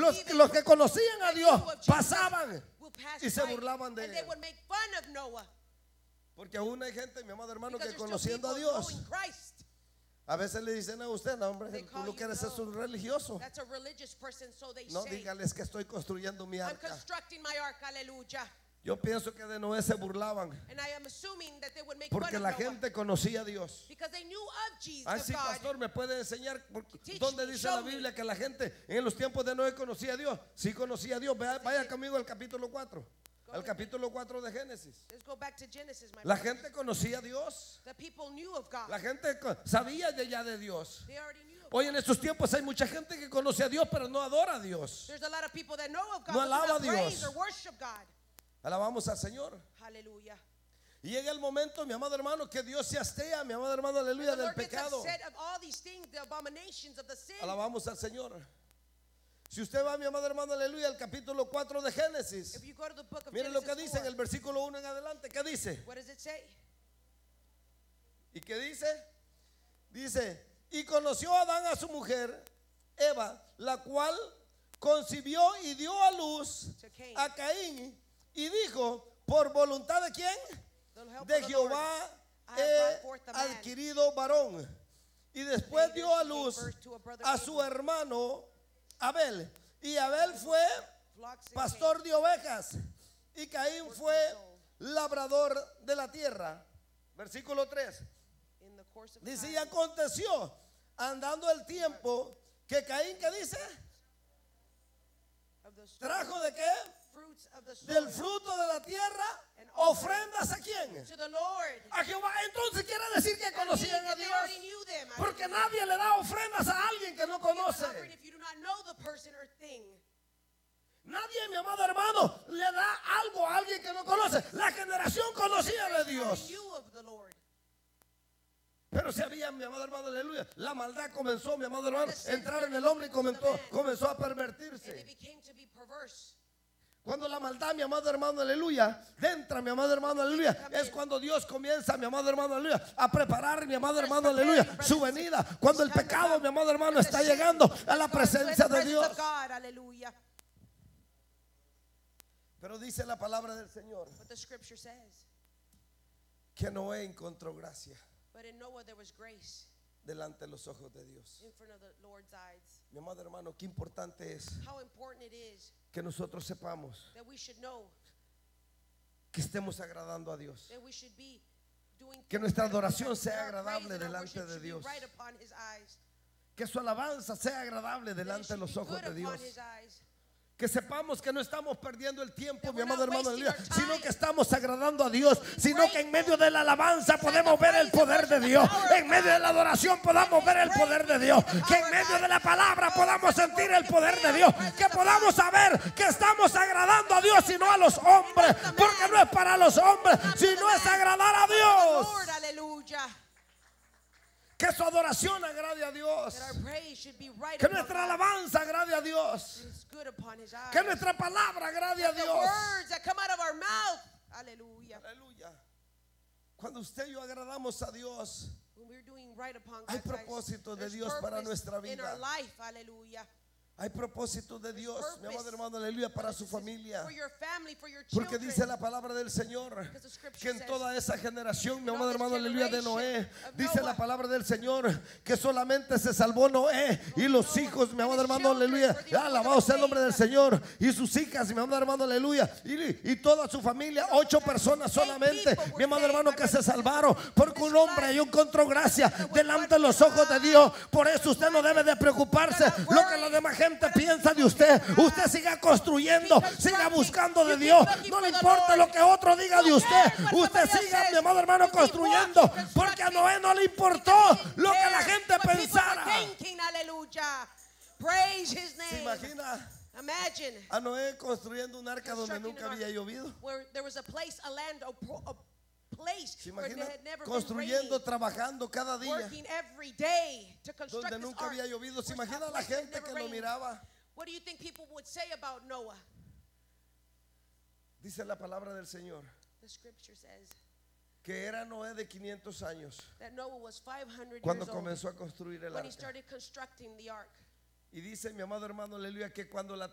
los que conocían a Dios pasaban y se burlaban de él. Porque aún hay gente, mi amado hermano, que conociendo a Dios, a veces le dicen a usted, no, hombre, tú lo que eres es un religioso. No, dígales que estoy construyendo mi arca. Yo pienso que de Noé se burlaban porque la gente conocía a Dios. Ay, sí, pastor, ¿me puede enseñar dónde dice la Biblia que la gente en los tiempos de Noé conocía a Dios? Sí conocía a Dios. Vaya conmigo al capítulo 4. Al capítulo 4 de Génesis. La gente conocía a Dios. La gente sabía ya de Dios. Hoy en estos tiempos hay mucha gente que conoce a Dios pero no adora a Dios. No alaba a Dios. Alabamos al Señor. Aleluya. Y llega el momento, mi amado hermano, que Dios se hastea, mi amado hermano, aleluya, del pecado. Alabamos al Señor. Si usted va, mi amado hermano, aleluya, al capítulo 4 de Génesis, miren lo que dice en el versículo 1 en adelante. ¿Qué dice? ¿Y qué dice? Dice, y conoció Adán a su mujer, Eva, la cual concibió y dio a luz a Caín. Y dijo, por voluntad de ¿quién? De Jehová he adquirido varón. Y después dio a luz a su hermano Abel. Y Abel fue pastor de ovejas. Y Caín fue labrador de la tierra. Versículo 3. Dice, y aconteció, andando el tiempo, que Caín, ¿qué dice? ¿Trajo de qué? Del fruto de la tierra ofrendas ¿a quién? A Jehová. Entonces quiere decir que conocían a Dios, porque nadie le da ofrendas a alguien que no conoce. Nadie, mi amado hermano, le da algo a alguien que no conoce. La generación conocía de Dios, pero se había, mi amado hermano, aleluya, la maldad comenzó, mi amado hermano, a entrar en el hombre y comenzó a pervertirse. Cuando la maldad, mi amado hermano, aleluya, entra, mi amado hermano, aleluya, es cuando Dios comienza, mi amado hermano, aleluya, a preparar, mi amado hermano, aleluya, su venida. Cuando el pecado, mi amado hermano, está llegando a la presencia de Dios. Pero dice la palabra del Señor que Noé encontró gracia delante de los ojos de Dios. Mi amado hermano, qué importante es que nosotros sepamos que estemos agradando a Dios, que nuestra adoración sea agradable delante de Dios, que su alabanza sea agradable delante de los ojos de Dios. Que sepamos que no estamos perdiendo el tiempo, mi amado hermano, sino que estamos agradando a Dios, sino que en medio de la alabanza podemos ver el poder de Dios, en medio de la adoración podamos ver el poder de Dios, que en medio de la palabra podamos sentir el poder de Dios, que podamos saber que estamos agradando a Dios y no a los hombres, porque no es para los hombres, sino es agradar a Dios. Que su adoración agrade a Dios, que nuestra alabanza agrade a Dios, que nuestra palabra agrade a Dios. Aleluya. Cuando usted y yo agradamos a Dios, hay propósito de Dios para nuestra vida. Hay propósito de Dios, mi amado hermano, aleluya, para su familia. Porque dice la palabra del Señor que en toda esa generación, mi amado hermano, aleluya, de Noé, dice la palabra del Señor que solamente se salvó Noé y los hijos, mi amado hermano, aleluya, alabado sea el nombre del Señor, y sus hijas, mi amado hermano, aleluya, y toda su familia, 8 personas solamente, mi amado hermano, que se salvaron, porque un hombre encontró gracia delante de los ojos de Dios. Por eso usted no debe de preocuparse lo que los demás gente piensa de usted. Usted siga construyendo, siga buscando de Dios, no le importa lo que otro diga de usted. Usted siga, mi amado hermano, construyendo, porque a Noé no le importó lo que la gente pensara. ¿Se imagina a Noé construyendo un arca donde nunca había llovido? ¿Se imagina construyendo, trabajando cada día donde nunca había llovido? ¿Se imagina la gente que lo miraba? Dice la palabra del Señor que era Noé de 500 años cuando comenzó a construir el arca. Y dice, mi amado hermano, aleluya, que cuando la